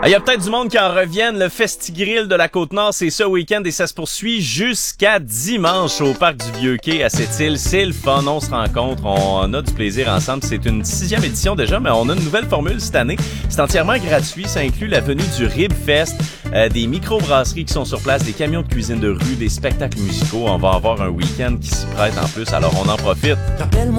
Il y a peut-être du monde qui en revienne. Le Festigrill de la Côte-Nord, c'est ce week-end et ça se poursuit jusqu'à dimanche au Parc du Vieux-Quai à Sept-Îles. C'est le fun, on se rencontre, on a du plaisir ensemble. C'est une 6e édition déjà, mais on a une nouvelle formule cette année. C'est entièrement gratuit. Ça inclut la venue du Rib Fest, des microbrasseries qui sont sur place, des camions de cuisine de rue, des spectacles musicaux. On va avoir un week-end qui s'y prête en plus, alors on en profite.